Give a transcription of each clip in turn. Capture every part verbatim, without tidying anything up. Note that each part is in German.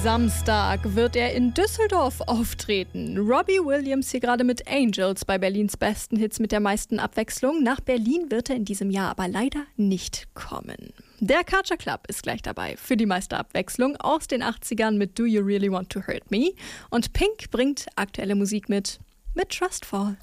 Samstag wird er in Düsseldorf auftreten. Robbie Williams hier gerade mit Angels bei Berlins besten Hits mit der meisten Abwechslung. Nach Berlin wird er in diesem Jahr aber leider nicht kommen. Der Culture Club ist gleich dabei für die meiste Abwechslung aus den achtzigern mit Do You Really Want to Hurt Me? Und Pink bringt aktuelle Musik mit, mit Trustfall.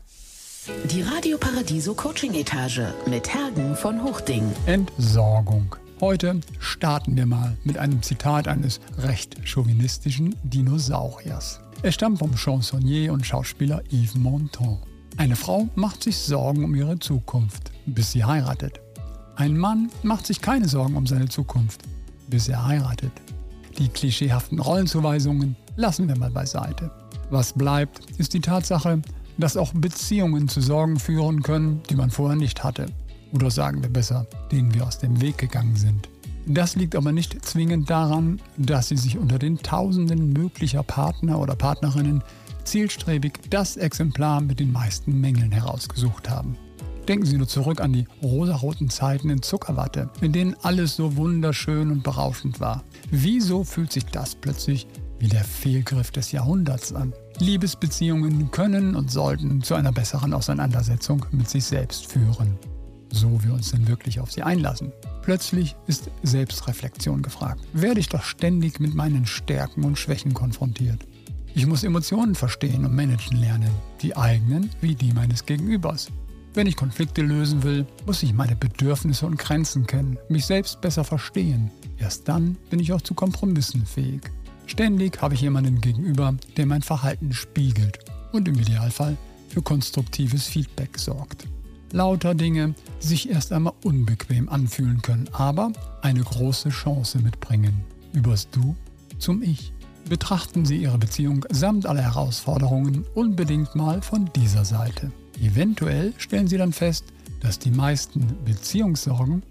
Die Radio Paradiso Coaching Etage mit Hergen von Hochding. Entsorgung. Heute starten wir mal mit einem Zitat eines recht chauvinistischen Dinosauriers. Es stammt vom Chansonnier und Schauspieler Yves Montand. Eine Frau macht sich Sorgen um ihre Zukunft, bis sie heiratet. Ein Mann macht sich keine Sorgen um seine Zukunft, bis er heiratet. Die klischeehaften Rollenzuweisungen lassen wir mal beiseite. Was bleibt, ist die Tatsache, dass auch Beziehungen zu Sorgen führen können, die man vorher nicht hatte. Oder sagen wir besser, denen wir aus dem Weg gegangen sind. Das liegt aber nicht zwingend daran, dass Sie sich unter den Tausenden möglicher Partner oder Partnerinnen zielstrebig das Exemplar mit den meisten Mängeln herausgesucht haben. Denken Sie nur zurück an die rosaroten Zeiten in Zuckerwatte, in denen alles so wunderschön und berauschend war. Wieso fühlt sich das plötzlich wie der Fehlgriff des Jahrhunderts an? Liebesbeziehungen können und sollten zu einer besseren Auseinandersetzung mit sich selbst führen. So wir uns denn wirklich auf sie einlassen. Plötzlich ist Selbstreflexion gefragt. Werde ich doch ständig mit meinen Stärken und Schwächen konfrontiert. Ich muss Emotionen verstehen und managen lernen, die eigenen wie die meines Gegenübers. Wenn ich Konflikte lösen will, muss ich meine Bedürfnisse und Grenzen kennen, mich selbst besser verstehen. Erst dann bin ich auch zu Kompromissen fähig. Ständig habe ich jemanden gegenüber, der mein Verhalten spiegelt und im Idealfall für konstruktives Feedback sorgt. Lauter Dinge, die sich erst einmal unbequem anfühlen können, aber eine große Chance mitbringen. Übers Du zum Ich. Betrachten Sie Ihre Beziehung samt aller Herausforderungen unbedingt mal von dieser Seite. Eventuell stellen Sie dann fest, dass die meisten Beziehungssorgen